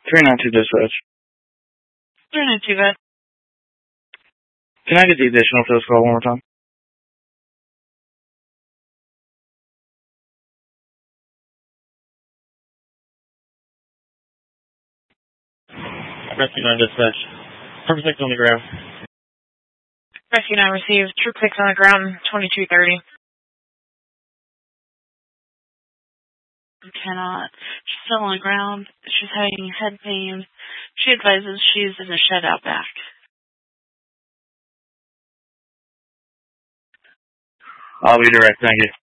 392 dispatch. 392, vet. Can I get the additional for this call one more time? Rescue 9 dispatch. Perfect 6 on the ground. Rescue 9 received. Troop 6 on the ground, 2230. Cannot. She's still on the ground. She's having head pain. She advises she's in a shed out back. I'll be direct, thank you.